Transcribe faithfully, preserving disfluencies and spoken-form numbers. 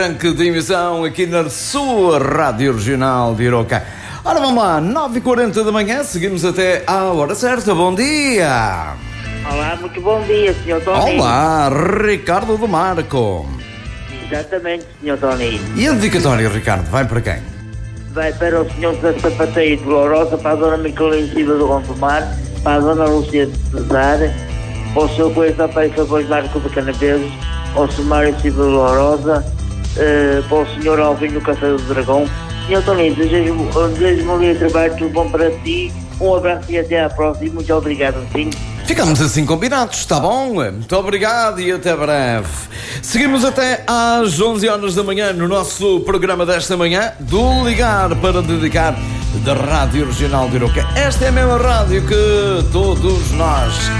Arranque de emissão aqui na sua Rádio Regional de Iroca. Ora, vamos lá, nove e quarenta da manhã, seguimos até à hora certa. Bom dia! Olá, muito bom dia, senhor Toninho. Olá, Ricardo do Marco. Exatamente, senhor Toninho. E a dedicatória, Ricardo, vai para quem? Vai para o senhor da Sapateia de Lourosa, para a dona Micaela Silva do Gondomar, para a dona Lúcia de Cesar, para o seu coisa para o favor Marco de Canaveses, ao senhor Mário Silva de Lourosa, uh, para o senhor Alvin do Café do Dragão. Senhor Toninho, desejo-me desejo um dia de trabalho, tudo bom para ti, um abraço e até à próxima. Muito obrigado, sim. Ficamos assim combinados, está bom? Muito obrigado e até breve. Seguimos até às onze horas da manhã no nosso programa desta manhã, do Ligar para Dedicar, da Rádio Regional de Iroca. Esta é a mesma rádio que todos nós